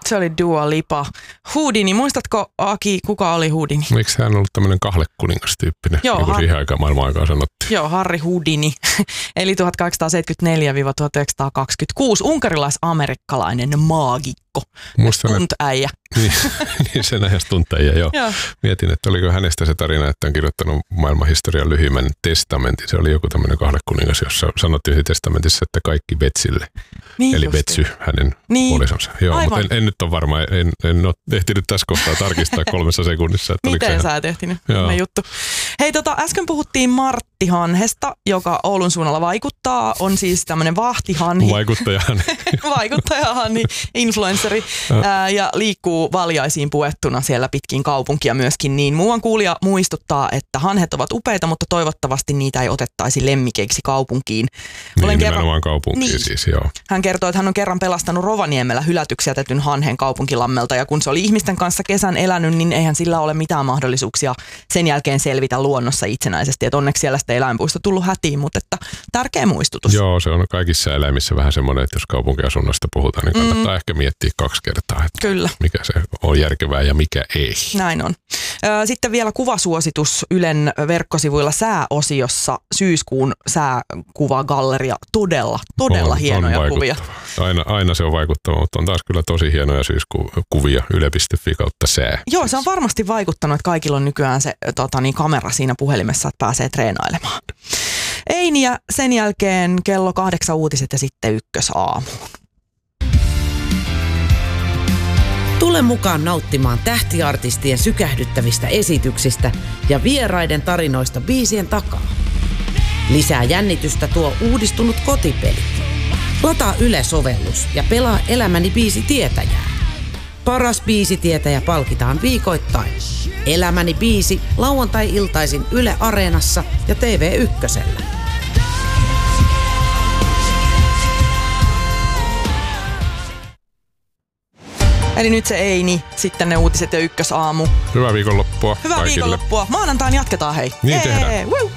Se oli Dua Lipa. Houdini, muistatko Aki, kuka oli Houdini? Miksi hän on ollut tämmöinen kahlekuningastyyppinen, niin kuin siihen aikaan maailman aikaan sanottiin? Joo, Harry Houdini, eli 1874-1926, unkarilais-amerikkalainen maagikko, stuntäijä. Niin, sen ajan stuntäijä, joo. Mietin, että oliko hänestä se tarina, että on kirjoittanut maailmanhistorian lyhyimmän testamentin. Se oli joku tämmöinen kahlekuningas, jossa sanottiin testamentissa, että kaikki Betsille. Niin eli Betsy, hänen puolisonsa. Joo, mutta en nyt ole varma, en ole ehtinyt tässä kohtaa tarkistaa 3 sekunnissa. Että miten sä et ehtinyt? Juttu. Hei, äsken puhuttiin Martti Hanhesta, joka Oulun suunnalla vaikuttaa. On siis tämmöinen vahtihanhi. Vaikuttajahanhi, influenssari. Ja liikkuu valjaisiin puettuna siellä pitkin kaupunkia myöskin. Niin muuan kuulija muistuttaa, että hanhet ovat upeita, mutta toivottavasti niitä ei otettaisi lemmikeiksi kaupunkiin. Niin, nimenomaan kaupunkiin siis, joo. Hän kertoo, että hän on kerran pelastanut Rovaniemellä hylätyksi jätetyn hanhen kaupunkilammelta ja kun se oli ihmisten kanssa kesän elänyt, niin eihän sillä ole mitään mahdollisuuksia sen jälkeen selvitä luonnossa itsenäisesti. Et onneksi siellä sitten eläinpuisto tullut hätiin, mutta että tärkeä muistutus. Joo, se on kaikissa eläimissä vähän semmoinen, että jos kaupunkiasunnosta puhutaan, niin kannattaa ehkä miettiä 2 kertaa, että kyllä, mikä se on järkevää ja mikä ei. Näin on. Sitten vielä kuvasuositus Ylen verkkosivuilla sääosiossa, syyskuun sääkuvagalleria. Todella hienoja kuvia. Aina se on vaikuttava, mutta on taas kyllä tosi hienoja syyskuvia yle.fi kautta sää. Joo, se on varmasti vaikuttanut, että kaikilla on nykyään se kamera siinä puhelimessa, että pääsee treenailemaan. Eini ja sen jälkeen kello 8 uutiset ja sitten ykkösaamuun. Tule mukaan nauttimaan tähtiartistien sykähdyttävistä esityksistä ja vieraiden tarinoista biisien takaa. Lisää jännitystä tuo uudistunut kotipeli. Lataa Yle-sovellus ja pelaa Elämäni biisitietäjää. Paras biisitietäjä palkitaan viikoittain. Elämäni biisi lauantai-iltaisin Yle Areenassa ja TV1:llä. Eli nyt se Eini, sitten ne uutiset ja ykkösaamu. Hyvää viikonloppua Hyvää viikonloppua. Maanantain jatketaan, hei. Niin tehdään.